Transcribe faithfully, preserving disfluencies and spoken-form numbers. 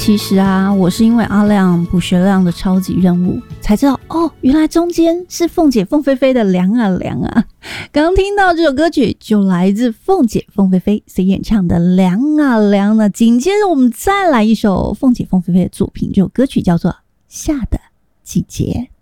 其实啊，我是因为阿亮补学亮的超级任务才知道，哦，原来中间是凤姐凤飞飞的凉啊凉啊。刚刚听到这首歌曲就来自凤姐凤飞飞所演唱的凉啊凉呢。紧接着我们再来一首凤姐凤飞飞的作品，这首歌曲叫做《夏的季节》。